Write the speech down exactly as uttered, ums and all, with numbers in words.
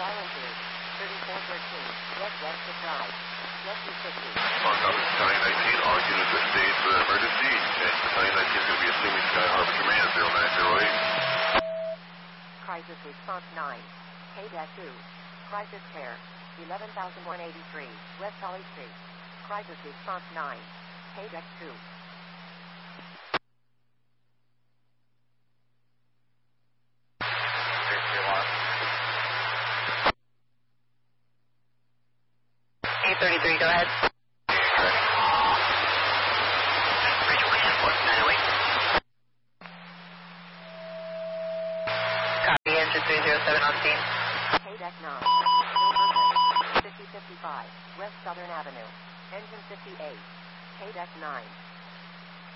Volunteers, thirty-four thirteen, West Webster Drive, Jet two fifty. Fox Office Battalion nineteen, all units are stayed for the emergency, and Battalion nineteen is going to be assuming Sky Harbor Command zero nine zero eight. Crisis Response nine, K two, Crisis Care, eleven thousand one hundred eighty-three, West Holly Street. Crisis Response nine, K two. eight thirty-three, go ahead. Copy, engine three zero seven on scene. K nine, Hilton, fifty fifty-five, West Southern Avenue, engine fifty-eight, K nine.